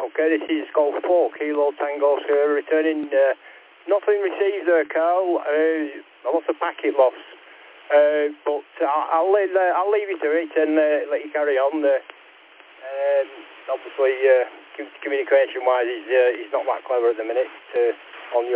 Okay, this is Golf 4, Kilo Tango Sierra, returning. Nothing received there, Carl. I lost a packet loss. But I'll leave you to it and let you carry on. Obviously, communication-wise, he's not that clever at the minute on your